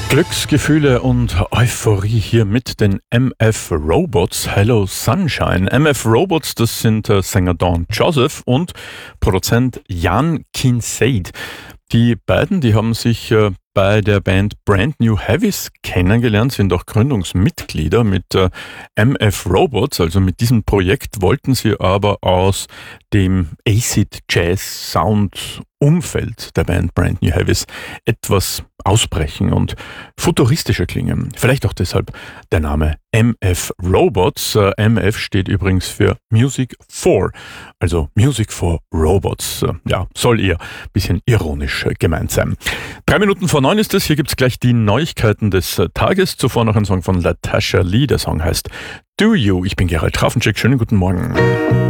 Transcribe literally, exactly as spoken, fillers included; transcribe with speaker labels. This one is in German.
Speaker 1: Glücksgefühle und Euphorie hier mit den M F Robots. Hello Sunshine. M F Robots, das sind äh, Sänger Don Joseph und Produzent Jan Kincaid. Die beiden, die haben sich äh, bei der Band Brand New Heavies kennengelernt, sind auch Gründungsmitglieder mit äh, M F Robots. Also mit diesem Projekt wollten sie aber aus dem Acid Jazz Sound Umfeld der Band Brand New Heavies etwas ausbrechen und futuristischer klingen. Vielleicht auch deshalb der Name M F Robots. Äh, M F steht übrigens für Music for, also Music for Robots. Äh, ja, soll eher ein bisschen ironisch äh, gemeint sein. Drei Minuten vor neun ist es. Hier gibt's gleich die Neuigkeiten des äh, Tages. Zuvor noch ein Song von Latasha Lee. Der Song heißt Do You. Ich bin Gerald Trafenczyk. Schönen guten Morgen.